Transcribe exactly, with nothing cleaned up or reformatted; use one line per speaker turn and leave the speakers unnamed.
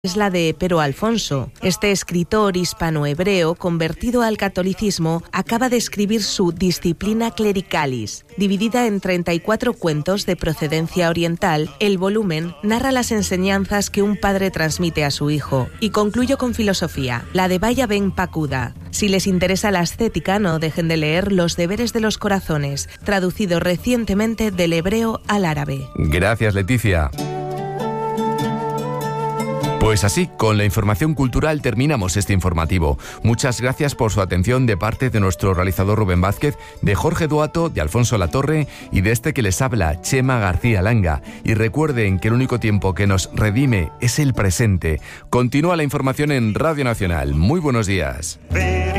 es la de Pero Alfonso. Este escritor hispano-hebreo, convertido al catolicismo, acaba de escribir su Disciplina Clericalis. Dividida en treinta y cuatro cuentos de procedencia oriental, el volumen narra las enseñanzas que un padre transmite a su hijo. Y concluyo con filosofía, la de Baya Ben Pacuda. Si les interesa la ascética, no dejen de leer Los deberes de los corazones, traducido recientemente del hebreo al árabe.
Gracias, Leticia. Pues así, con la información cultural terminamos este informativo. Muchas gracias por su atención de parte de nuestro realizador Rubén Vázquez, de Jorge Duato, de Alfonso Latorre y de este que les habla, Chema García Langa. Y recuerden que el único tiempo que nos redime es el presente. Continúa la información en Radio Nacional. Muy buenos días.